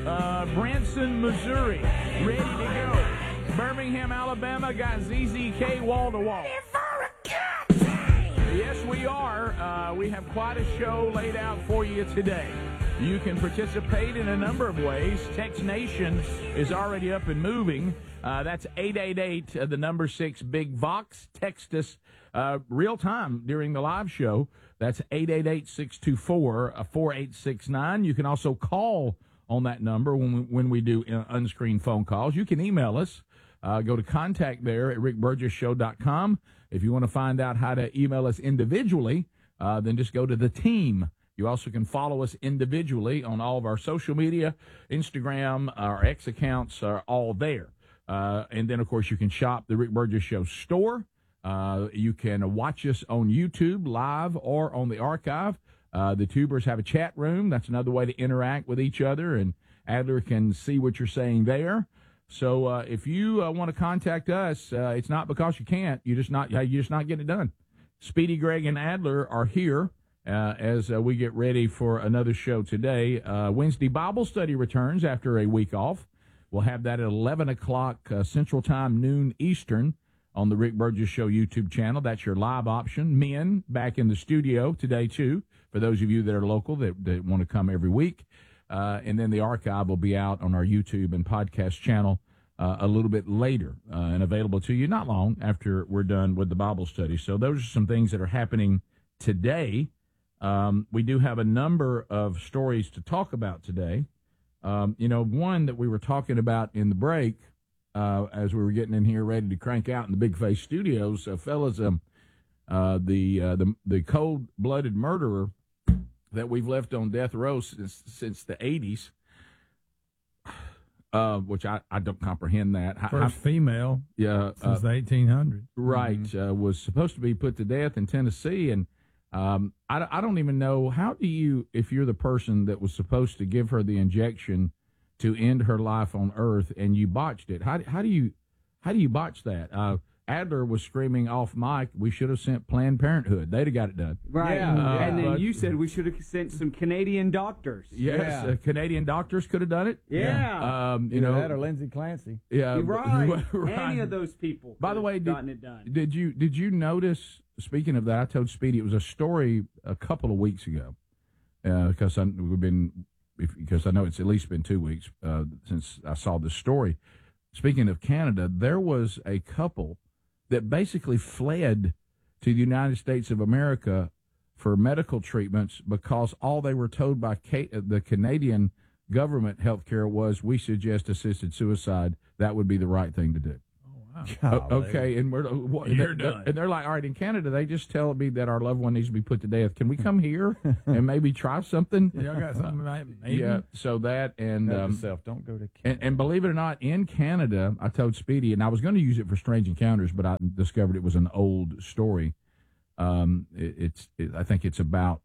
Branson, Missouri, ready to go. Birmingham, Alabama, got ZZK wall-to-wall. Yes, we are. We have quite a show laid out for you today. You can participate in a number of ways. Text Nation is already up and moving. That's 888, the number 6, Big Vox. Text us real time during the live show. That's 888-624-4869. You can also call on that number when we do unscreened phone calls. You can email us. Go to contact there at rickburgesshow.com. If you want to find out how to email us individually, then just go to the team. You also can follow us individually on all of our social media. Instagram, our X accounts are all there. And then, of course, you can shop the Rick Burgess Show store. You can watch us on YouTube live or on the archive. The tubers have a chat room. That's another way to interact with each other, and Adler can see what you're saying there. So if you want to contact us, it's not because you can't. You're just not getting it done. Speedy, Greg, and Adler are here as we get ready for another show today. Wednesday Bible study returns after a week off. We'll have that at 11 o'clock Central Time, noon Eastern, on the Rick Burgess Show YouTube channel. That's your live option. Men back in the studio today, too, for those of you that are local that want to come every week. And then the archive will be out on our YouTube and podcast channel a little bit later and available to you not long after we're done with the Bible study. So those are some things that are happening today. We do have a number of stories to talk about today. One that we were talking about in the break as we were getting in here ready to crank out in the Big Face Studios, fellas, the cold-blooded murderer that we've left on death row since the 80s, which I don't comprehend that. First female since the 1800s. Right. Mm-hmm. Was supposed to be put to death in Tennessee, and I don't even know, how do you, if you're the person that was supposed to give her the injection to end her life on Earth and you botched it, how do you botch that? Adler was screaming off mic, we should have sent Planned Parenthood. They'd have got it done. Right. Yeah. And then you said we should have sent some Canadian doctors. Yes, Canadian doctors could have done it. Yeah. That or Lindsey Clancy. Yeah. Right. Right. Any of those people. By the way, gotten it done. Did you notice, speaking of that, I told Speedy it was a story a couple of weeks ago, because I know it's at least been 2 weeks since I saw this story. Speaking of Canada, there was a couple that basically fled to the United States of America for medical treatments because all they were told by the Canadian government healthcare was, we suggest assisted suicide. That would be the right thing to do. Oh, wow. Okay, and you're done. And they're like, all right, in Canada, they just tell me that our loved one needs to be put to death. Can we come here and maybe try something? Y'all got something maybe? Yeah, so that and don't go to Canada. And believe it or not, in Canada, I told Speedy, and I was going to use it for Strange Encounters, but I discovered it was an old story. I think it's about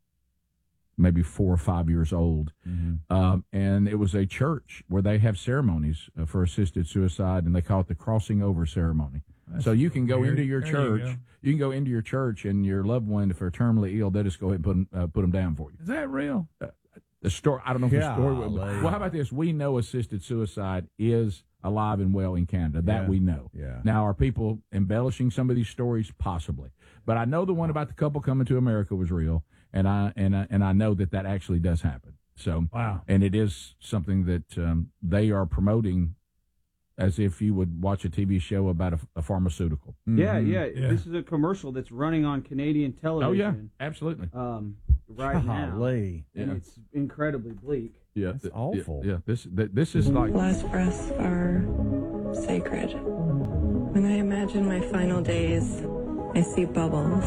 maybe 4 or 5 years old. Mm-hmm. And it was a church where they have ceremonies for assisted suicide, and they call it the crossing over ceremony. So you can go into your church. You can go into your church, and your loved one, if they're terminally ill, they just go ahead and put them down for you. Is that real? The story. I don't know if the story. Well, how about this? We know assisted suicide is alive and well in Canada. That we know. Yeah. Now, are people embellishing some of these stories? Possibly. But I know the one about the couple coming to America was real, and I know that actually does happen. So, wow. And it is something that they are promoting as if you would watch a TV show about a pharmaceutical. Mm-hmm. Yeah. This is a commercial that's running on Canadian television. Oh, yeah, absolutely. Right now. And it's incredibly bleak. Yeah, it's awful. Yeah, this is like... Last breaths are sacred. When I imagine my final days, I see bubbles.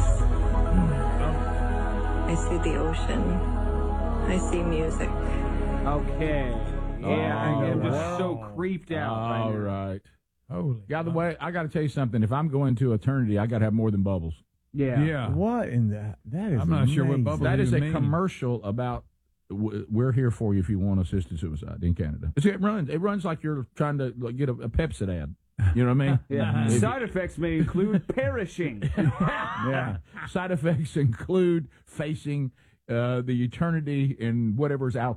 I see the ocean. I see music. Okay. Yeah, I'm just so creeped out. All right. Holy. By the way, I got to tell you something. If I'm going to eternity, I got to have more than bubbles. Yeah. What in that? That is I'm not sure what amazing. bubbles That is a commercial about we're here for you if you want assisted suicide in Canada. It runs like you're trying to get a Pepsi ad. You know what I mean? Yeah. Side effects may include perishing. Yeah. Side effects include facing the eternity in whatever's out there.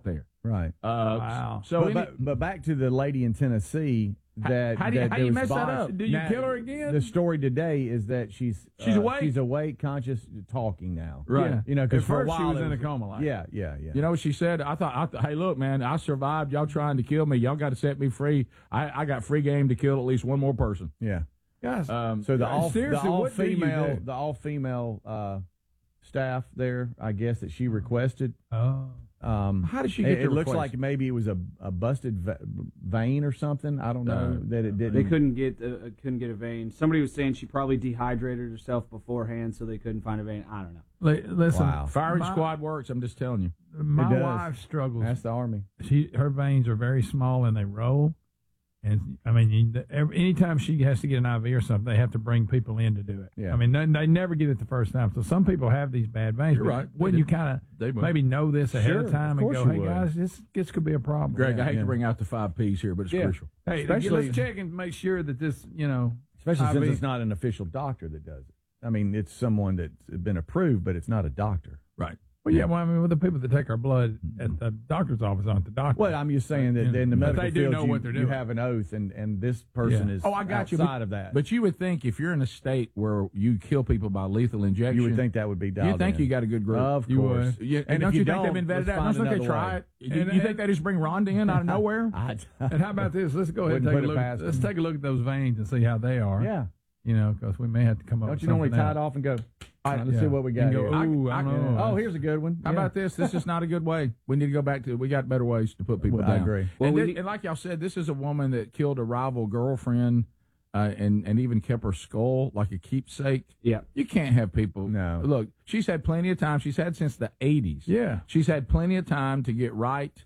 Right. Wow. So, But back to the lady in Tennessee. How do you mess that up? Did you kill her again? The story today is that she's awake. She's awake, conscious, talking now. Right. Yeah. You know, because At for a first she while was it in a coma like Yeah. You know what she said? I thought, hey, look, man, I survived. Y'all trying to kill me. Y'all got to set me free. I got free game to kill at least one more person. Yeah. Guys, So the all what do you do? female staff there, I guess that she requested. Oh. How did she get It the looks request? like maybe it was a busted vein or something. I don't know that it didn't. They couldn't get a vein. Somebody was saying she probably dehydrated herself beforehand, so they couldn't find a vein. I don't know. Listen, Wow. Firing squad works. I'm just telling you. my It does. wife struggles. That's the Army. Her veins are very small and they roll. And I mean, anytime she has to get an IV or something, they have to bring people in to do it. Yeah. I mean, they never get it the first time. So some people have these bad veins. You're but right. Wouldn't you kind They of would. maybe know this ahead Sure, of time of and course go, you hey, would. guys, this could be a problem. Greg, I hate yeah. to bring out the 5 Ps here, but it's Yeah. crucial. Hey, Especially- let's check and make sure that this, Especially since IV. it's not an official doctor that does it. I mean, it's someone that's been approved, but it's not a doctor. Right. Well, yeah, well, I mean, with the people that take our blood at the doctor's office aren't the doctor. Well, I'm just saying that Yeah. in the But medical they do field, know what they're you doing. have an oath, and this person Yeah. is Oh, I got you. outside of that. But you would think if you're in a state where you kill people by lethal injection, you would think that would be dialed you think in. you got a good group. Of You course. would. Yeah, and if don't you think don't, they've been vetted let's out? find Don't they another try way. it? You think they just bring Rhonda in out of nowhere? And how about this? Let's go ahead and Wouldn't take a put it look. past Let's them. take a look at those veins and see how they are. Yeah. Because we may have to come up Don't with you normally something tie it else. off and go, all right, let's Yeah. see what we got And go, here. ooh, I don't know. Oh, here's a good one. How about this? This is not a good way. We need to go back to. We got better ways to put people Well, down. I agree. Well, And, we this- need- and like y'all said, this is a woman that killed a rival girlfriend, and even kept her skull like a keepsake. Yeah. You can't have people. No. Look, she's had plenty of time. She's had since the 80s. Yeah. She's had plenty of time to get right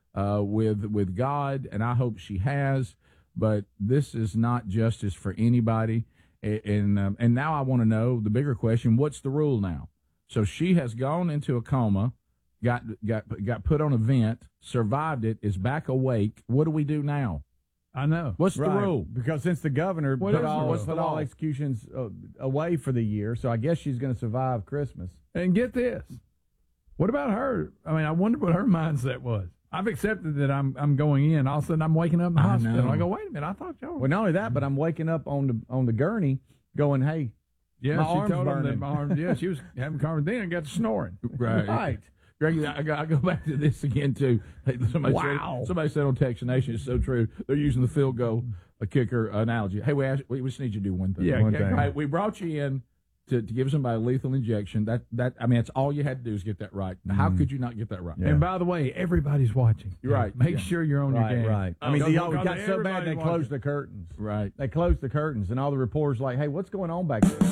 with God, and I hope she has. But this is not justice for anybody. And now I want to know the bigger question: what's the rule now? So she has gone into a coma, got put on a vent, survived it, is back awake. What do we do now? I know. What's the Right. rule? Because since the governor What put is the all, rule? put all executions away for the year, so I guess she's going to survive Christmas. And get this. What about her? I mean, I wonder what her mindset was. I've accepted that I'm going in. All of a sudden, I'm waking up in the I hospital. know. I go, wait a minute. I thought y'all were. Well, not only that, but I'm waking up on the gurney going, hey, Yeah, my she arm's told him that burning. my arm. Yeah, she was having carving and got to snoring. Right. Greg, I go back to this again too. Hey, Wow. Somebody said on Texas Nation, it's so true. They're using the field goal kicker analogy. Hey, we just need you to do one thing. Yeah, One okay, thing. go Hey, ahead. we brought you in to give somebody a lethal injection. That I mean, that's all you had to do is get that right. Now, how could you not get that right? Yeah. And by the way, everybody's watching. You're right. Make Yeah. sure you're on your right, game. right. I mean, Because- they all because got so bad everybody they watching. closed the curtains. Right. They closed the curtains, and all the reporters were like, hey, what's going on back there?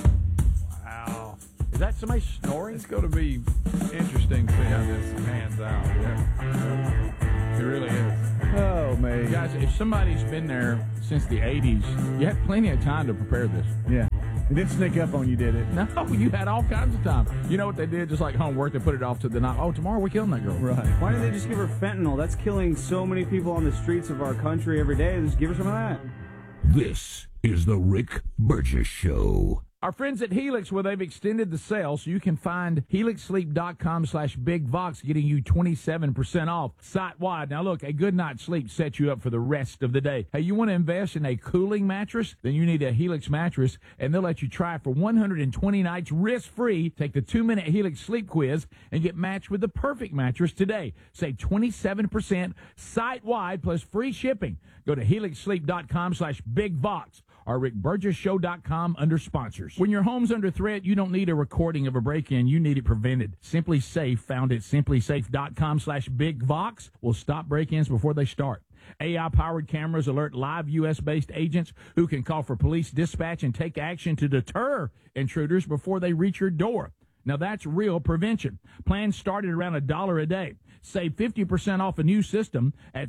Wow. Is that somebody snoring? It's going to be interesting to see how this pans out. Yeah. It really is. Oh, man. Guys, if somebody's been there since the 80s, you had plenty of time to prepare this. Yeah. It didn't sneak up on you, did it? No, you had all kinds of time. You know what they did? Just like homework, they put it off to the night. Oh, tomorrow we're killing that girl. Right. Why didn't they just give her fentanyl? That's killing so many people on the streets of our country every day. Just give her some of that. This is the Rick Burgess Show. Our friends at Helix, where they've extended the sale so you can find helixsleep.com/bigvox, getting you 27% off site-wide. Now, look, a good night's sleep sets you up for the rest of the day. Hey, you want to invest in a cooling mattress? Then you need a Helix mattress, and they'll let you try it for 120 nights risk-free. Take the 2-minute Helix sleep quiz and get matched with the perfect mattress today. Save 27% site-wide plus free shipping. Go to helixsleep.com/bigvox or rickburgessshow.com under sponsors. When your home's under threat, you don't need a recording of a break-in. You need it prevented. Simply Safe, found at simplysafe.com/bigvox, will stop break-ins before they start. AI-powered cameras alert live U.S.-based agents who can call for police dispatch and take action to deter intruders before they reach your door. Now, that's real prevention. Plans start at around $1 a day. Save 50% off a new system at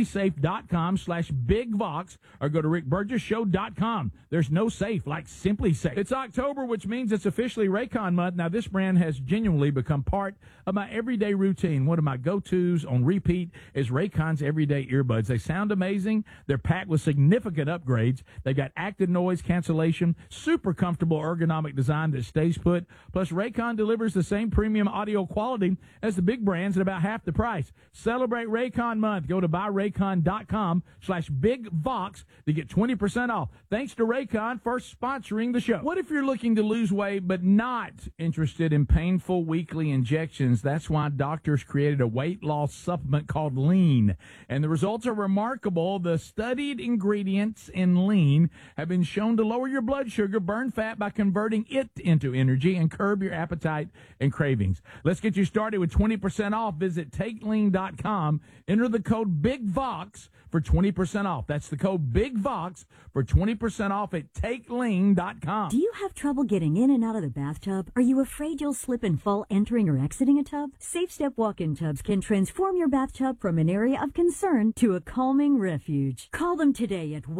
simplysafe.com/bigvox or go to rickburgessshow.com. There's no safe like Simply Safe. It's October, which means it's officially Raycon month. Now, this brand has genuinely become part of my everyday routine. One of my go-tos on repeat is Raycon's everyday earbuds. They sound amazing. They're packed with significant upgrades. They've got active noise cancellation, super comfortable ergonomic design that stays put. Plus, Raycon delivers the same premium audio quality as the big brands at about half half the price. Celebrate Raycon month. Go to buyraycon.com/BigVox to get 20% off. Thanks to Raycon for sponsoring the show. What if you're looking to lose weight but not interested in painful weekly injections? That's why doctors created a weight loss supplement called Lean, and the results are remarkable. The studied ingredients in Lean have been shown to lower your blood sugar, burn fat by converting it into energy, and curb your appetite and cravings. Let's get you started with 20% off. Visit TakeLean.com. Enter the code BIGVOX for 20% off. That's the code BIGVOX for 20% off at TakeLean.com. Do you have trouble getting in and out of the bathtub? Are you afraid you'll slip and fall entering or exiting a tub? Safe Step walk-in tubs can transform your bathtub from an area of concern to a calming refuge. Call them today at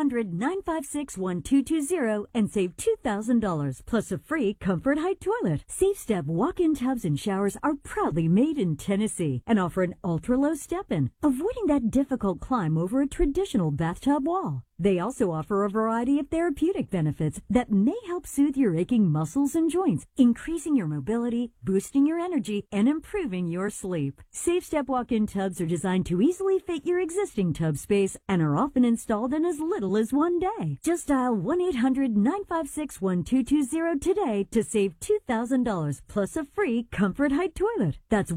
1-800-956-1220 and save $2,000 plus a free Comfort Height toilet. Safe Step walk-in tubs and showers are proudly made in Tennessee and offer an ultra-low step-in, avoiding that difficult climb over a traditional bathtub wall. They also offer a variety of therapeutic benefits that may help soothe your aching muscles and joints, increasing your mobility, boosting your energy, and improving your sleep. Safe Step walk-in tubs are designed to easily fit your existing tub space and are often installed in as little as one day. Just dial 1-800-956-1220 today to save $2,000 plus a free Comfort Height toilet. That's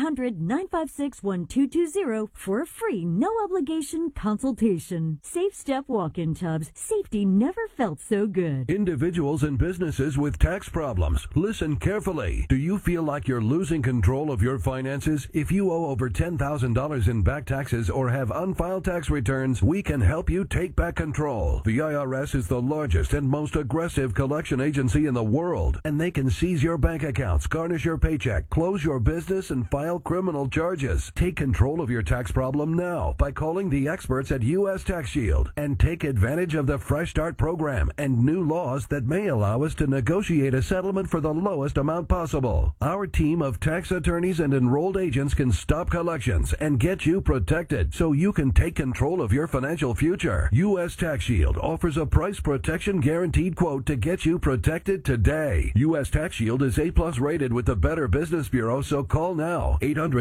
1-800-956-1220 for a free, no-obligation consultation. Safe Step walk-in tubs. Safety never felt so good. Individuals and businesses with tax problems, listen carefully. Do you feel like you're losing control of your finances? If you owe over $10,000 in back taxes or have unfiled tax returns, we can help you take back control. The IRS is the largest and most aggressive collection agency in the world, and they can seize your bank accounts, garnish your paycheck, close your business, and file criminal charges. Take control of your tax problem now by calling the experts at U.S. Tax Shield and take advantage of the Fresh Start program and new laws that may allow us to negotiate a settlement for the lowest amount possible. Our team of tax attorneys and enrolled agents can stop collections and get you protected so you can take control of your financial future. U.S. Tax Shield offers a price protection guaranteed quote to get you protected today. U.S. Tax Shield is A+ rated with the Better Business Bureau, so call now.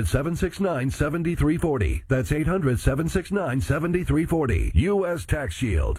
800-769-7340. That's 800-769-7340. U.S. Tax Shield.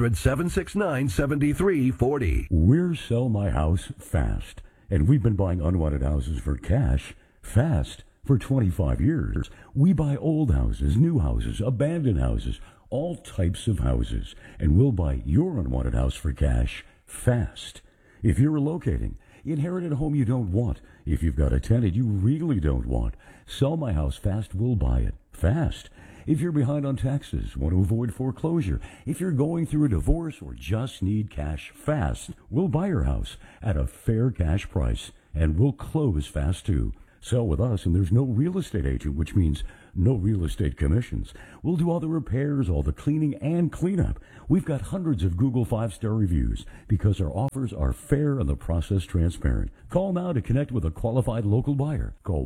800-769-7340. We're Sell My House Fast, and we've been buying unwanted houses for cash fast for 25 years. We buy old houses, new houses, abandoned houses, all types of houses, and we'll buy your unwanted house for cash fast. If you're relocating, inherit a home you don't want, if you've got a tenant you really don't want, Sell My House Fast will buy it fast. If you're behind on taxes, want to avoid foreclosure, if you're going through a divorce or just need cash fast, we'll buy your house at a fair cash price, and we'll close fast too. Sell with us, and there's no real estate agent, which means no real estate commissions. We'll do all the repairs, all the cleaning, and cleanup. We've got hundreds of Google 5-star reviews because our offers are fair and the process transparent. Call now to connect with a qualified local buyer. Call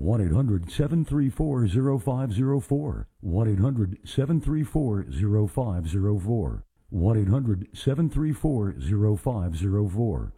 1-800-734-0504. 1-800-734-0504. 1-800-734-0504.